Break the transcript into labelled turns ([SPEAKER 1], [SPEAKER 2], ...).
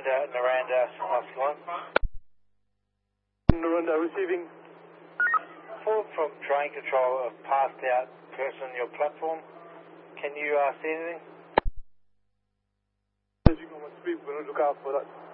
[SPEAKER 1] Naranda, Saskatchewan.
[SPEAKER 2] Naranda receiving.
[SPEAKER 1] Call from train control, a passed out person on your platform. Can you see anything?
[SPEAKER 2] As you go on speed, we're going to look out for that.